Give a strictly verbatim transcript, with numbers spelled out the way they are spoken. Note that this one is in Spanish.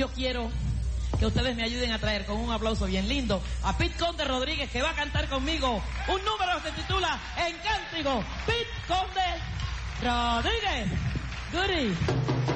yo quiero que ustedes me ayuden a traer con un aplauso bien lindo a Pete Conde Rodríguez, que va a cantar conmigo un número que se titula En Cántico. Pete Conde Rodríguez. Goody.